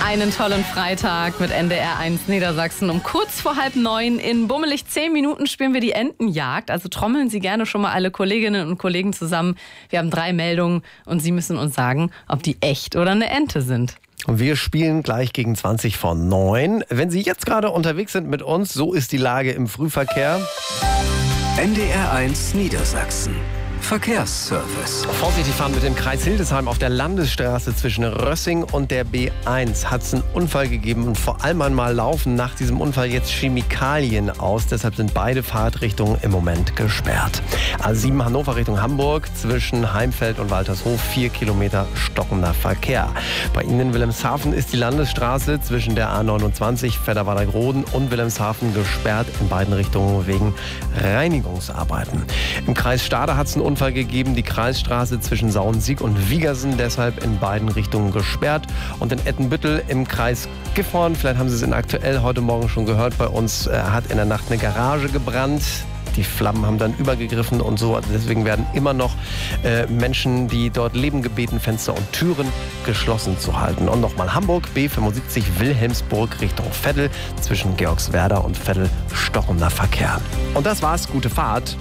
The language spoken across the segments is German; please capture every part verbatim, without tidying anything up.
Einen tollen Freitag mit N D R eins Niedersachsen. Um kurz vor halb neun in bummelig zehn Minuten spielen wir die Entenjagd. Also trommeln Sie gerne schon mal alle Kolleginnen und Kollegen zusammen. Wir haben drei Meldungen und Sie müssen uns sagen, ob die echt oder eine Ente sind. Und wir spielen gleich gegen zwanzig vor neun. Wenn Sie jetzt gerade unterwegs sind mit uns, so ist die Lage im Frühverkehr. N D R eins Niedersachsen. Verkehrsservice. Vorsichtig fahren mit dem Kreis Hildesheim auf der Landesstraße zwischen Rössing und der B eins. Hat es einen Unfall gegeben und vor allem einmal laufen nach diesem Unfall jetzt Chemikalien aus. Deshalb sind beide Fahrtrichtungen im Moment gesperrt. A sieben Hannover Richtung Hamburg zwischen Heimfeld und Waltershof. Vier Kilometer stockender Verkehr. Bei Ihnen in Wilhelmshaven ist die Landesstraße zwischen der A neunundzwanzig Fedderwader-Groden und Wilhelmshaven gesperrt in beiden Richtungen wegen Reinigungsarbeiten. Im Kreis Stade hat es einen Unfall gegeben, die Kreisstraße zwischen Sauensiek und Wiegersen deshalb in beiden Richtungen gesperrt. Und in Ettenbüttel im Kreis Gifhorn, vielleicht haben Sie es in Aktuell heute Morgen schon gehört, bei uns äh, hat in der Nacht eine Garage gebrannt. Die Flammen haben dann übergegriffen und so. Deswegen werden immer noch äh, Menschen, die dort leben, gebeten, Fenster und Türen geschlossen zu halten. Und nochmal Hamburg, B fünfundsiebzig Wilhelmsburg Richtung Veddel. Zwischen Georgswerda und Veddel stockender Verkehr. Und das war's. Gute Fahrt.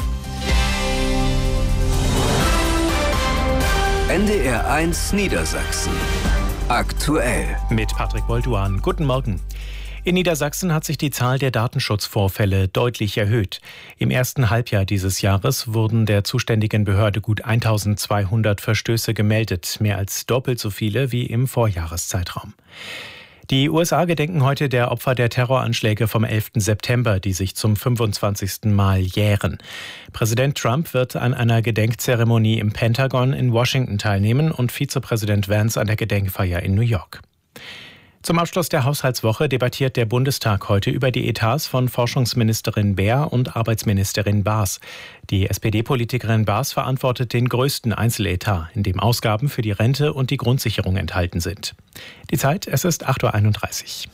N D R eins Niedersachsen. Aktuell. Mit Patrick Bolduan. Guten Morgen. In Niedersachsen hat sich die Zahl der Datenschutzvorfälle deutlich erhöht. Im ersten Halbjahr dieses Jahres wurden der zuständigen Behörde gut eintausendzweihundert Verstöße gemeldet, mehr als doppelt so viele wie im Vorjahreszeitraum. Die U S A gedenken heute der Opfer der Terroranschläge vom elften September, die sich zum fünfundzwanzigsten Mal jähren. Präsident Trump wird an einer Gedenkzeremonie im Pentagon in Washington teilnehmen und Vizepräsident Vance an der Gedenkfeier in New York. Zum Abschluss der Haushaltswoche debattiert der Bundestag heute über die Etats von Forschungsministerin Baer und Arbeitsministerin Baas. Die S P D-Politikerin Baas verantwortet den größten Einzeletat, in dem Ausgaben für die Rente und die Grundsicherung enthalten sind. Die Zeit, es ist acht Uhr einunddreißig.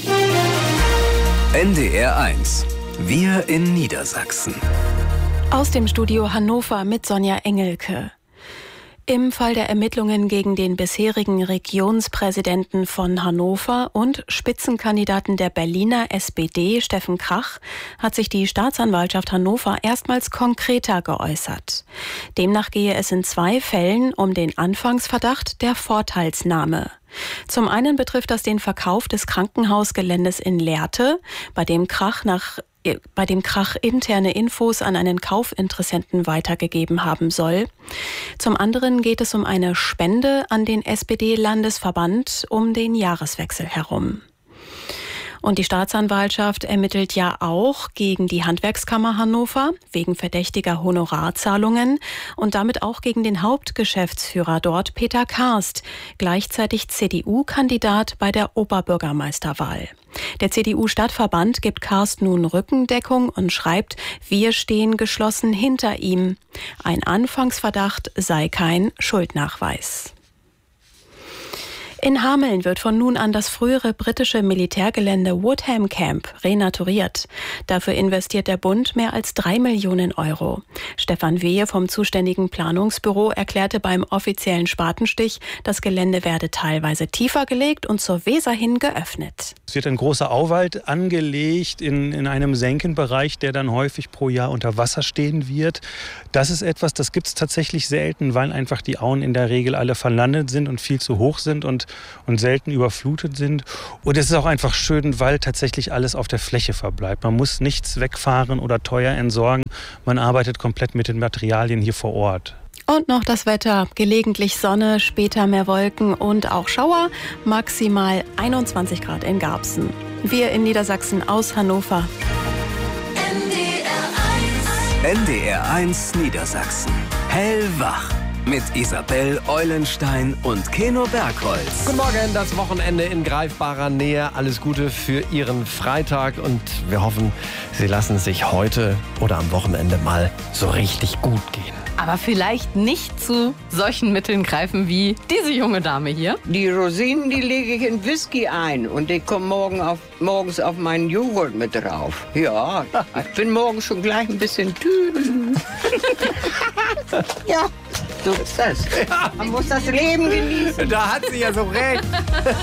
N D R eins. Wir in Niedersachsen. Aus dem Studio Hannover mit Sonja Engelke. Im Fall der Ermittlungen gegen den bisherigen Regionspräsidenten von Hannover und Spitzenkandidaten der Berliner S P D, Steffen Krach, hat sich die Staatsanwaltschaft Hannover erstmals konkreter geäußert. Demnach gehe es in zwei Fällen um den Anfangsverdacht der Vorteilsnahme. Zum einen betrifft das den Verkauf des Krankenhausgeländes in Lehrte, bei dem Krach nach bei dem Krach interne Infos an einen Kaufinteressenten weitergegeben haben soll. Zum anderen geht es um eine Spende an den S P D-Landesverband um den Jahreswechsel herum. Und die Staatsanwaltschaft ermittelt ja auch gegen die Handwerkskammer Hannover wegen verdächtiger Honorarzahlungen und damit auch gegen den Hauptgeschäftsführer dort, Peter Karst, gleichzeitig C D U-Kandidat bei der Oberbürgermeisterwahl. Der C D U-Stadtverband gibt Karst nun Rückendeckung und schreibt, wir stehen geschlossen hinter ihm. Ein Anfangsverdacht sei kein Schuldnachweis. In Hameln wird von nun an das frühere britische Militärgelände Woodham Camp renaturiert. Dafür investiert der Bund mehr als drei Millionen Euro. Stefan Wehe vom zuständigen Planungsbüro erklärte beim offiziellen Spatenstich, das Gelände werde teilweise tiefer gelegt und zur Weser hin geöffnet. Es wird ein großer Auwald angelegt in, in einem Senkenbereich, der dann häufig pro Jahr unter Wasser stehen wird. Das ist etwas, das gibt es tatsächlich selten, weil einfach die Auen in der Regel alle verlandet sind und viel zu hoch sind und und selten überflutet sind. Und es ist auch einfach schön, weil tatsächlich alles auf der Fläche verbleibt. Man muss nichts wegfahren oder teuer entsorgen. Man arbeitet komplett mit den Materialien hier vor Ort. Und noch das Wetter. Gelegentlich Sonne, später mehr Wolken und auch Schauer. Maximal einundzwanzig Grad in Garbsen. Wir in Niedersachsen aus Hannover. N D R eins Niedersachsen. Hellwach. Mit Isabel Eulenstein und Keno Bergholz. Guten Morgen, das Wochenende in greifbarer Nähe. Alles Gute für Ihren Freitag und wir hoffen, Sie lassen es sich heute oder am Wochenende mal so richtig gut gehen. Aber vielleicht nicht zu solchen Mitteln greifen wie diese junge Dame hier. Die Rosinen, die lege ich in Whisky ein und die kommen morgen auf, morgens auf meinen Joghurt mit drauf. Ja, ich bin morgen schon gleich ein bisschen tüdel. Ja, so ist das. Man muss das Leben genießen. Da hat sie ja so recht.